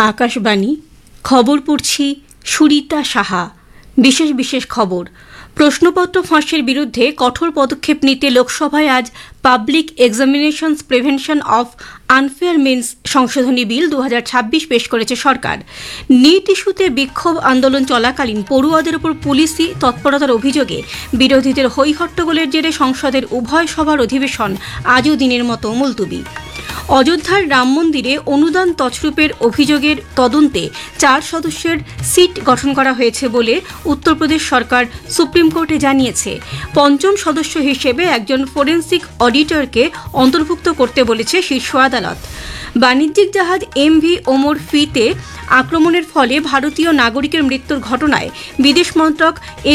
আকাশবাণী খবর পড়ছি সুরিতা সাহা। বিশেষ খবর। প্রশ্নপত্র ফাঁসের বিরুদ্ধে কঠোর পদক্ষেপ নিতে লোকসভায় আজ public examinations prevention of unfair means সংশোধনী বিল 2026 পেশ করেছে সরকার। নিট ইস্যুতে বিক্ষোভ আন্দোলন চলাকালীন পড়ুয়াদের উপর পুলিশি তৎপরতার অভিযোগে বিরোধীদের হইহট্টগোলের জেরে সংসদের উভয় সভার অধিবেশন আজও দিনের মতো মুলতুবি। অযোধ্যার রাম মন্দিরে অনুদান তছরূপের অভিযোগের তদন্তে 4 সদস্যের সিট গঠন করা হয়েছে বলে উত্তরপ্রদেশ সরকার সুপ্রিম কোর্টে জানিয়েছে। পঞ্চম সদস্য হিসেবে একজন ফরেন্সিক অডিটরকে অন্তর্ভুক্ত করতে বলেছে শীর্ষ আদালত। বাণিজ্যিক জাহাজ এমভি ওমর ফিতে আক্রমণের ফলে ভারতীয় নাগরিকের মৃত্যুর ঘটনায় বিদেশ মন্ত্রক